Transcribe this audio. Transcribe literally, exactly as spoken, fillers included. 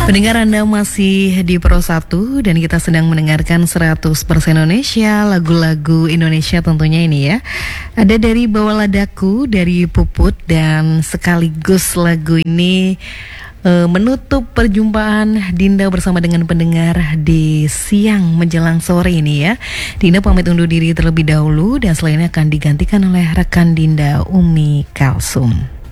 Pendengar, Anda masih di Pro satu dan kita sedang mendengarkan seratus persen Indonesia, lagu-lagu Indonesia tentunya ini ya. Ada dari Bawalah Daku, dari Puput, dan sekaligus lagu ini uh, menutup perjumpaan Dinda bersama dengan pendengar di siang menjelang sore ini ya. Dinda pamit undur diri terlebih dahulu dan selainnya akan digantikan oleh rekan Dinda, Umi Kalsum.